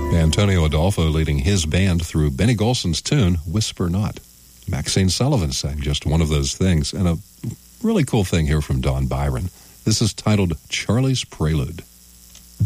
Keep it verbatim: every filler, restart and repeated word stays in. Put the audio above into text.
Antonio Adolfo leading his band through Benny Golson's tune, Whisper Not. Maxine Sullivan sang just one of those things, and a really cool thing here from Don Byron. This is titled Charlie's Prelude.